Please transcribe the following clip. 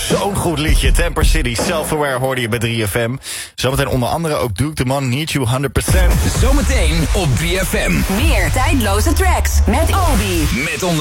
Zo'n goed liedje. Temper City, Self-Aware hoorde je bij 3FM. Zometeen onder andere ook Duke the Man, Need You 100%. Zometeen op 3FM. Meer tijdloze tracks met Obi. Met onder